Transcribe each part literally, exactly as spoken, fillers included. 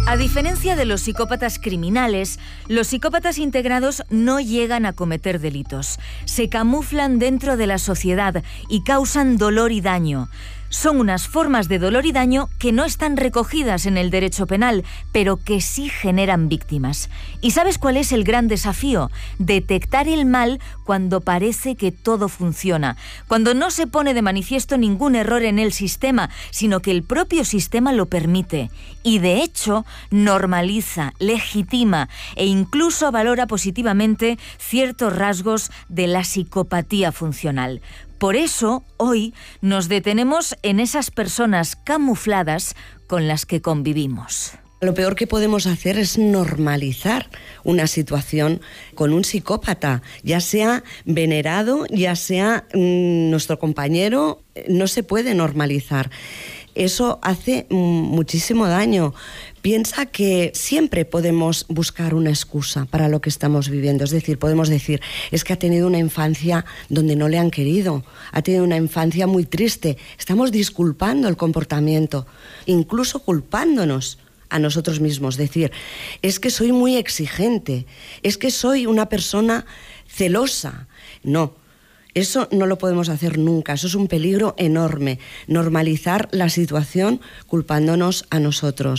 A diferencia de los psicópatas criminales, los psicópatas integrados no llegan a cometer delitos. Se camuflan dentro de la sociedad y causan dolor y daño. Son unas formas de dolor y daño que no están recogidas en el derecho penal, pero que sí generan víctimas. ¿Y sabes cuál es el gran desafío? Detectar el mal cuando parece que todo funciona, cuando no se pone de manifiesto ningún error en el sistema, sino que el propio sistema lo permite. Y de hecho, normaliza, legitima e incluso valora positivamente ciertos rasgos de la psicopatía funcional. Por eso, hoy nos detenemos en esas personas camufladas con las que convivimos. Lo peor que podemos hacer es normalizar una situación con un psicópata, ya sea venerado, ya sea mmm, nuestro compañero, no se puede normalizar. Eso hace muchísimo daño. Piensa que siempre podemos buscar una excusa para lo que estamos viviendo. Es decir, podemos decir, es que ha tenido una infancia donde no le han querido, ha tenido una infancia muy triste. Estamos disculpando el comportamiento, incluso culpándonos a nosotros mismos. Decir, es que soy muy exigente, es que soy una persona celosa. No. Eso no lo podemos hacer nunca, eso es un peligro enorme, normalizar la situación culpándonos a nosotros.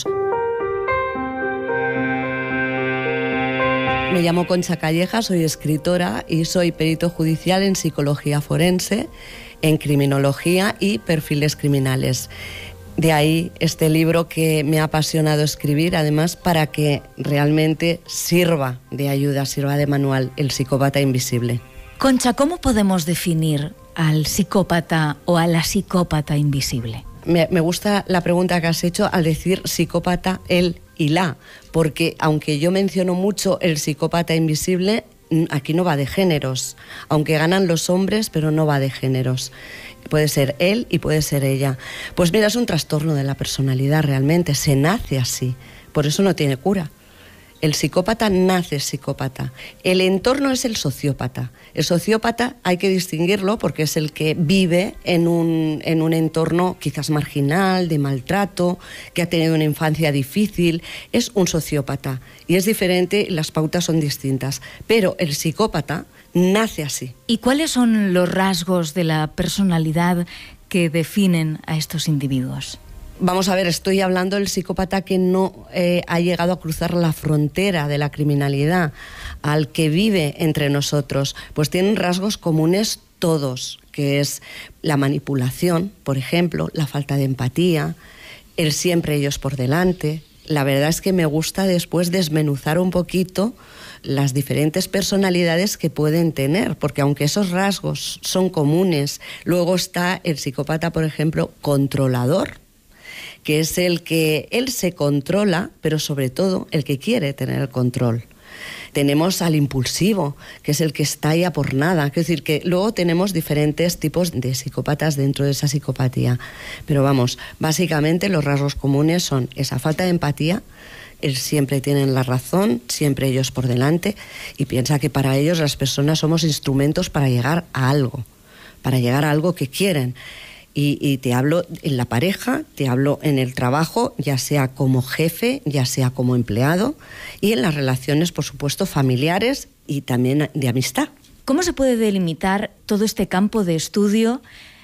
Me llamo Concha Calleja, soy escritora y soy perito judicial en psicología forense, en criminología y perfiles criminales. De ahí este libro que me ha apasionado escribir, además para que realmente sirva de ayuda, sirva de manual, El psicópata invisible. Concha, ¿cómo podemos definir al psicópata o a la psicópata invisible? Me, me gusta la pregunta que has hecho al decir psicópata, él y la, porque aunque yo menciono mucho el psicópata invisible, aquí no va de géneros, aunque ganan los hombres, pero no va de géneros. Puede ser él y puede ser ella. Pues mira, es un trastorno de la personalidad realmente, se nace así, por eso no tiene cura. El psicópata nace psicópata. El entorno es el sociópata. El sociópata hay que distinguirlo porque es el que vive en un, en un entorno quizás marginal, de maltrato, que ha tenido una infancia difícil. Es un sociópata y es diferente, las pautas son distintas. Pero el psicópata nace así. ¿Y cuáles son los rasgos de la personalidad que definen a estos individuos? Vamos a ver, estoy hablando del psicópata que no eh, ha llegado a cruzar la frontera de la criminalidad, al que vive entre nosotros. Pues tienen rasgos comunes todos, que es la manipulación, por ejemplo, la falta de empatía, el siempre ellos por delante. La verdad es que me gusta después desmenuzar un poquito las diferentes personalidades que pueden tener, porque aunque esos rasgos son comunes, luego está el psicópata, por ejemplo, controlador, que es el que él se controla, pero sobre todo el que quiere tener el control. Tenemos al impulsivo, que es el que está ahí a por nada. Es decir, que luego tenemos diferentes tipos de psicópatas dentro de esa psicopatía. Pero vamos, básicamente los rasgos comunes son esa falta de empatía, el siempre tienen la razón, siempre ellos por delante, y piensa que para ellos las personas somos instrumentos para llegar a algo, para llegar a algo que quieren. Y, y te hablo en la pareja, te hablo en el trabajo, ya sea como jefe, ya sea como empleado, y en las relaciones, por supuesto, familiares y también de amistad. ¿Cómo se puede delimitar todo este campo de estudio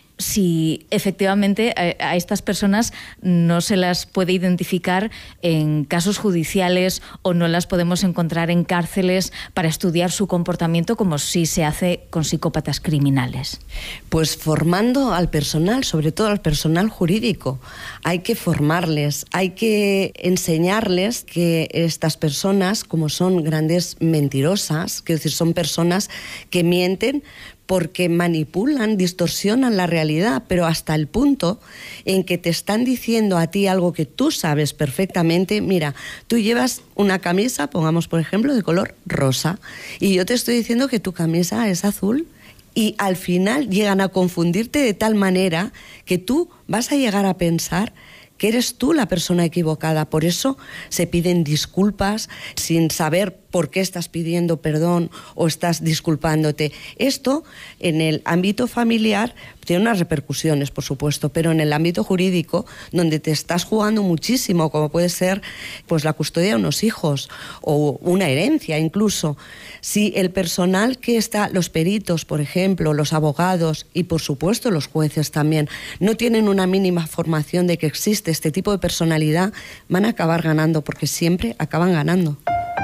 si efectivamente a, a estas personas no se las puede identificar en casos judiciales o no las podemos encontrar en cárceles para estudiar su comportamiento como sí se hace con psicópatas criminales? Pues formando al personal, sobre todo al personal jurídico. Hay que formarles, hay que enseñarles que estas personas, como son grandes mentirosas, quiero decir, son personas que mienten porque manipulan, distorsionan la realidad, pero hasta el punto en que te están diciendo a ti algo que tú sabes perfectamente. Mira, tú llevas una camisa, pongamos por ejemplo, de color rosa, y yo te estoy diciendo que tu camisa es azul, y al final llegan a confundirte de tal manera que tú vas a llegar a pensar que eres tú la persona equivocada. Por eso se piden disculpas sin saber por qué estás pidiendo perdón o estás disculpándote. Esto, en el ámbito familiar, tiene unas repercusiones, por supuesto, pero en el ámbito jurídico, donde te estás jugando muchísimo, como puede ser pues la custodia de unos hijos o una herencia incluso, si el personal que está, los peritos, por ejemplo, los abogados y, por supuesto, los jueces también, no tienen una mínima formación de que existe este tipo de personalidad, van a acabar ganando, porque siempre acaban ganando.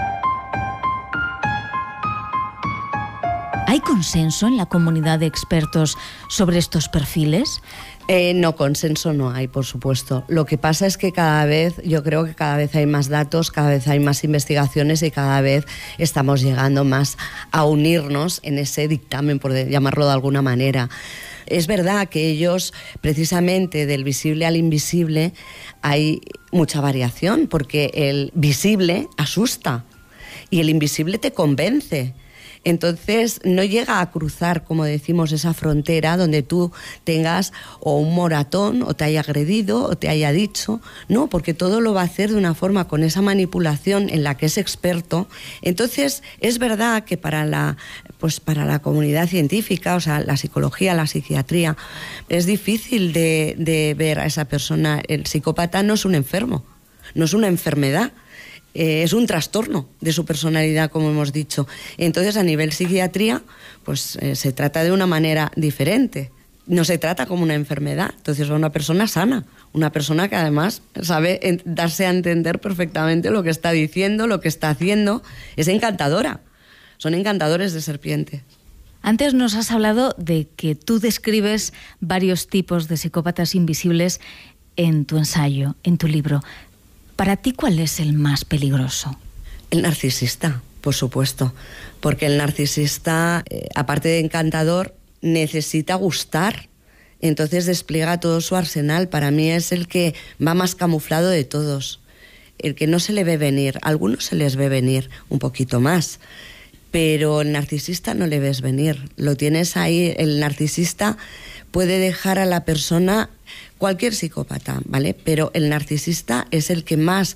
¿Hay consenso en la comunidad de expertos sobre estos perfiles? Eh, no, consenso no hay, por supuesto. Lo que pasa es que cada vez, yo creo que cada vez hay más datos, cada vez hay más investigaciones y cada vez estamos llegando más a unirnos en ese dictamen, por llamarlo de alguna manera. Es verdad que ellos, precisamente del visible al invisible, hay mucha variación, porque el visible asusta y el invisible te convence. Entonces no llega a cruzar, como decimos, esa frontera donde tú tengas o un moratón o te haya agredido o te haya dicho, no, porque todo lo va a hacer de una forma con esa manipulación en la que es experto. Entonces es verdad que para la, pues para la comunidad científica, o sea, la psicología, la psiquiatría, es difícil de, de ver a esa persona. El psicópata no es un enfermo, no es una enfermedad. Eh, es un trastorno de su personalidad, como hemos dicho. Entonces, a nivel psiquiatría, pues eh, se trata de una manera diferente. No se trata como una enfermedad. Entonces, es una persona sana, una persona que además sabe en, darse a entender perfectamente lo que está diciendo, lo que está haciendo. Es encantadora. Son encantadores de serpiente. Antes nos has hablado de que tú describes varios tipos de psicópatas invisibles en tu ensayo, en tu libro. ¿Para ti cuál es el más peligroso? El narcisista, por supuesto, porque el narcisista, eh, aparte de encantador, necesita gustar, entonces despliega todo su arsenal. Para mí es el que va más camuflado de todos, el que no se le ve venir. A algunos se les ve venir un poquito más, pero el narcisista no le ves venir, lo tienes ahí. El narcisista puede dejar a la persona, cualquier psicópata, ¿vale? Pero el narcisista es el que más